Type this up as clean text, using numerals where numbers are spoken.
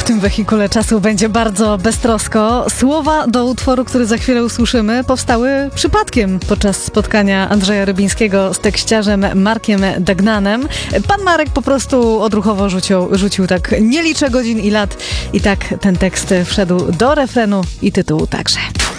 W tym wehikule czasu będzie bardzo beztrosko. Słowa do utworu, który za chwilę usłyszymy, powstały przypadkiem podczas spotkania Andrzeja Rybińskiego z tekściarzem Markiem Dagnanem. Pan Marek po prostu odruchowo rzucił tak nie liczę godzin i lat i tak ten tekst wszedł do refrenu i tytułu także.